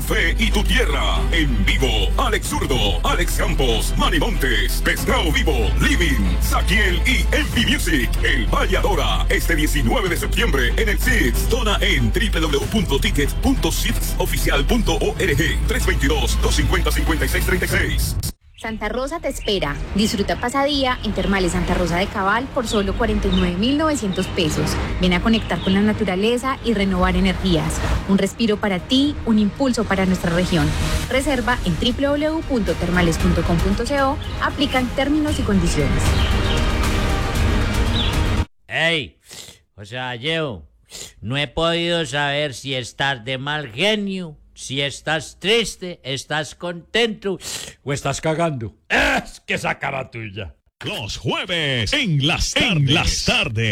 fe y tu tierra. En vivo, Alex Zurdo, Alex Campos, Manny Montes, Pescado Vivo, Living, Saquiel y Envy Music. El Valladora, este 19 de septiembre en el SIX. Dona en www.tickets.sixoficial.org. 322-250-5636. Santa Rosa te espera. Disfruta pasadía en Termales Santa Rosa de Cabal por solo 49.900 pesos. Ven a conectar con la naturaleza y renovar energías. Un respiro para ti, un impulso para nuestra región. Reserva en www.termales.com.co. Aplican términos y condiciones. ¡Ey! O sea, yo no he podido saber si estás de mal genio, si estás triste, estás contento o estás cagando. ¡Es que esa cara tuya! Los jueves en las tardes.